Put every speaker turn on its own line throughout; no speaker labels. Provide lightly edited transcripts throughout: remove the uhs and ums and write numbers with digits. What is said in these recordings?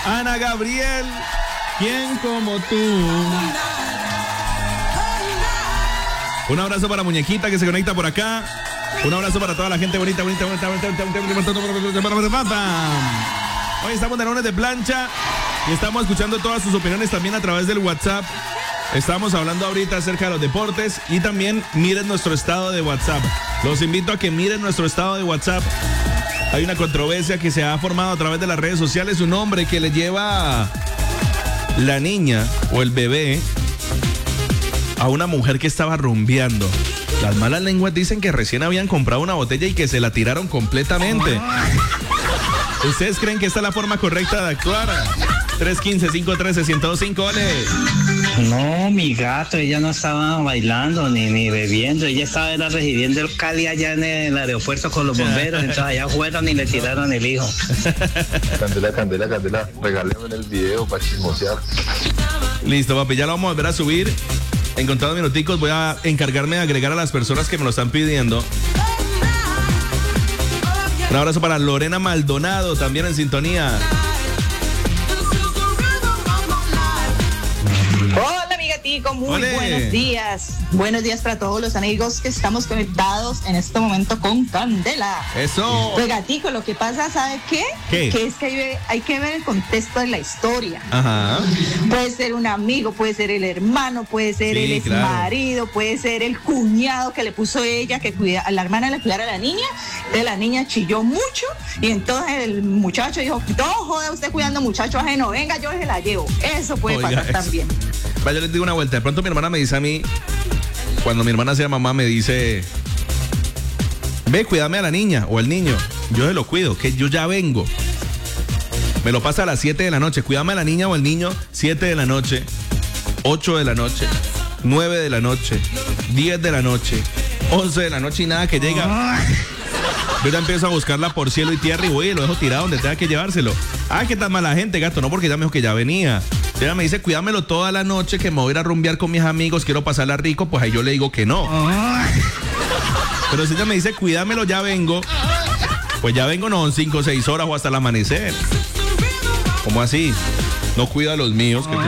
Ana Gabriel, ¿quién como tú? Un abrazo para Muñequita que se conecta por acá. Un abrazo para toda la gente bonita. Hoy estamos de lunes de plancha y estamos escuchando todas sus opiniones también a través del WhatsApp. Estamos hablando ahorita acerca de los deportes y también miren nuestro estado de WhatsApp. Los invito a que miren nuestro estado de WhatsApp. Hay una controversia que se ha formado a través de las redes sociales. Un hombre que le lleva la niña o el bebé a una mujer que estaba rumbeando. Las malas lenguas dicen que recién habían comprado una botella y que se la tiraron completamente. ¿Ustedes creen que esta es la forma correcta de actuar? 315-513-105, ole.
No, mi gato, ella no estaba bailando ni bebiendo, ella estaba recibiendo el Cali allá en el aeropuerto con los bomberos, entonces allá fueron y le tiraron el hijo.
Candela, regáleme el video para chismosear.
Listo, papi, ya lo vamos a volver a subir. En contados minuticos voy a encargarme de agregar a las personas que me lo están pidiendo. Un abrazo para Lorena Maldonado, también en sintonía.
Hola, mi gatico, muy
¡Ole!
buenos días. Buenos días para todos los amigos que estamos conectados en este momento con Candela.
Eso.
Pues gatico, lo que pasa, ¿sabe qué?
¿Qué?
Que es que hay que ver el contexto de la historia.
Ajá.
Puede ser un amigo, puede ser el hermano, puede ser
Sí,
el exmarido, puede ser el cuñado que le puso ella, que a la hermana le cuidara a la niña. Entonces la niña chilló mucho y entonces el muchacho dijo, no joda usted cuidando muchacho ajeno, venga, yo se la llevo. Eso puede
Oiga,
pasar
eso.
también.
Vaya, yo les digo una vuelta. De pronto mi hermana me dice a mí, cuando mi hermana sea mamá, me dice, ve, cuídame a la niña o al niño. Yo se lo cuido, que yo ya vengo. Me lo pasa a las 7 de la noche. Cuídame a la niña o al niño, 7 de la noche, 8 de la noche, 9 de la noche, 10 de la noche, 11 de la noche y nada que llega. Yo ya empiezo a buscarla por cielo y tierra y voy y lo dejo tirado donde tenga que llevárselo. Ah, qué tan mala gente, gato. No, porque ya me dijo que ya venía. Ella me dice, cuídamelo toda la noche, que me voy a ir a rumbear con mis amigos, quiero pasarla rico, pues ahí yo le digo que no. Pero si ella me dice, cuídamelo, ya vengo, pues ya vengo, no son 5 o 6 horas o hasta el amanecer. ¿Cómo así? No cuida a los míos. Que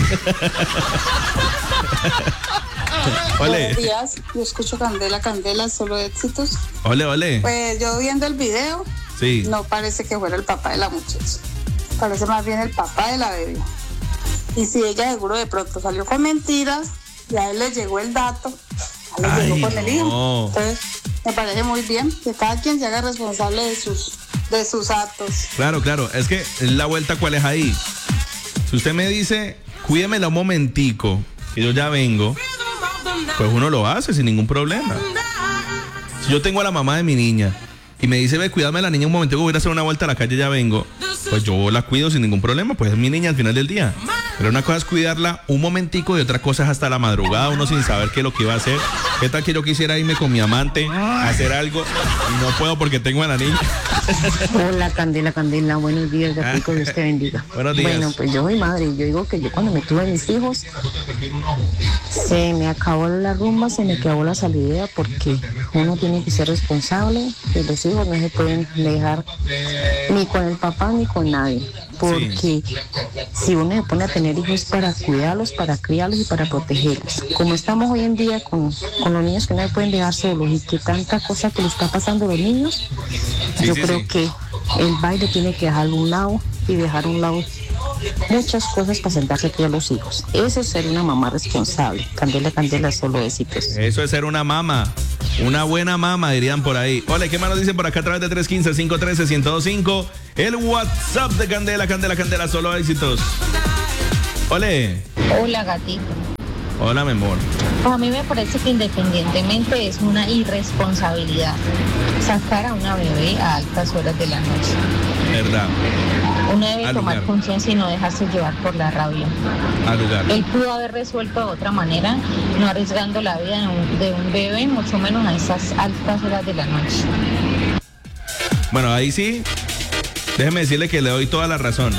Buenos días, yo escucho Candela, solo éxitos.
Ole.
Pues yo viendo el video,
Sí.
no parece que fuera el papá de la muchacha, parece más bien el papá de la bebé. Y si ella seguro de pronto salió con mentiras, y a él le llegó el dato, a él le llegó con el hijo.
No.
Entonces, me parece muy bien que cada quien se haga responsable de sus actos.
Claro, es que la vuelta, ¿cuál es ahí? Si usted me dice, cuídemela un momentico, que yo ya vengo, pues uno lo hace sin ningún problema. Si yo tengo a la mamá de mi niña y me dice, ve, cuídame a la niña un momentico, voy a ir a hacer una vuelta a la calle, ya vengo, pues yo la cuido sin ningún problema, pues es mi niña al final del día. Pero una cosa es cuidarla un momentico y otra cosa es hasta la madrugada, uno sin saber qué es lo que iba a hacer. ¿Qué tal que yo quisiera irme con mi amante a hacer algo y no puedo porque tengo a la niña?
Hola, Candela, buenos días, gatico, Dios te bendiga.
Buenos días.
Bueno, pues yo soy madre y yo digo que yo cuando me tuve mis hijos, se me acabó la rumba, se me acabó la salida porque uno tiene que ser responsable y los hijos no se pueden dejar ni con el papá ni con nadie. Porque si uno se pone a tener hijos para cuidarlos, para criarlos y para protegerlos, como estamos hoy en día con los niños que no se pueden dejar solos y que tanta cosa que le está pasando a los niños, yo creo que el baile tiene que dejarlo a un lado y dejar a un lado muchas cosas para sentarse aquí a los hijos. Eso es ser una mamá responsable. Candela, solo éxitos.
Eso es ser una mamá. Una buena mamá, dirían por ahí. Hola, ¿qué más nos dicen por acá a través de 315-513-105? El WhatsApp de Candela, solo éxitos. Ole.
Hola, gatito.
Hola, mi amor.
Pues a mí me parece que independientemente es una irresponsabilidad sacar a una bebé a altas horas de la noche.
Verdad.
Uno debe
Al
tomar
lugar.
conciencia y no dejarse llevar por la rabia.
Al lugar.
Él pudo haber resuelto de otra manera, no arriesgando la vida de un bebé, mucho menos a esas altas horas de la noche.
Bueno, ahí sí, déjeme decirle que le doy toda la razón.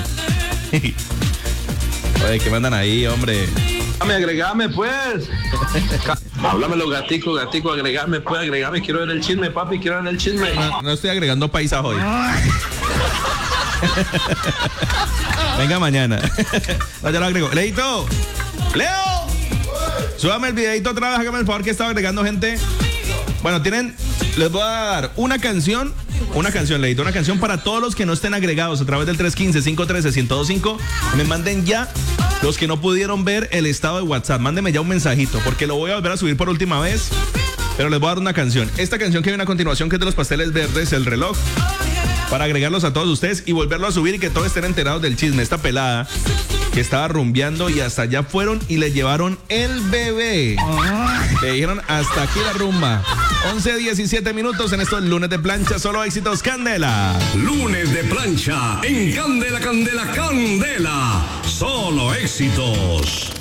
Oye, ¿qué mandan ahí, hombre?
Agregame pues. Háblamelo, gatico, agregame, quiero ver el chisme, papi, quiero ver el chisme.
No estoy agregando paisas hoy. Venga mañana. No, ya lo agrego. Leito. Leo. Súbame el videito otra vez, hágame el favor que estaba agregando gente. Bueno, les voy a dar una canción, Leito, una canción para todos los que no estén agregados a través del 315-513-1025. Me manden ya los que no pudieron ver el estado de WhatsApp. Mándenme ya un mensajito, porque lo voy a volver a subir por última vez. Pero les voy a dar una canción. Esta canción que viene a continuación, que es de los Pasteles Verdes, El Reloj, para agregarlos a todos ustedes y volverlo a subir y que todos estén enterados del chisme. Esta pelada que estaba rumbeando y hasta allá fueron y le llevaron el bebé. Le dijeron hasta aquí la rumba. 11:17 minutos en estos lunes de plancha, solo éxitos, Candela.
Lunes de plancha en Candela, Candela, Candela, solo éxitos.